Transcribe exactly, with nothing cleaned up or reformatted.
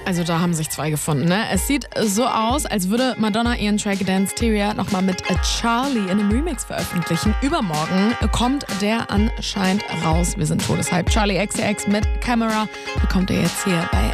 Also da haben sich zwei gefunden, ne? Es sieht so aus, als würde Madonna ihren Track Danceteria nochmal mit Charlie in einem Remix veröffentlichen. Übermorgen kommt der anscheinend raus. Wir sind todeshype. Charlie X C X mit Camera bekommt ihr jetzt hier bei